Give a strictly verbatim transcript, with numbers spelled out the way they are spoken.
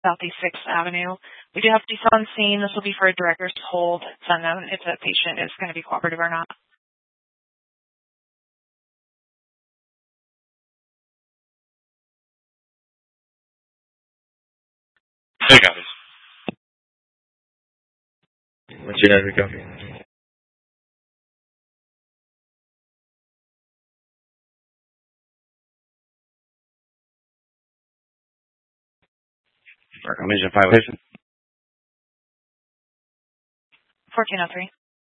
Southeast sixth Avenue. We do have police on scene. This will be for a director's hold. It's unknown if the patient is going to be cooperative or not. Hey guys. What's your name, copy? Recommendation violation. fourteen oh three.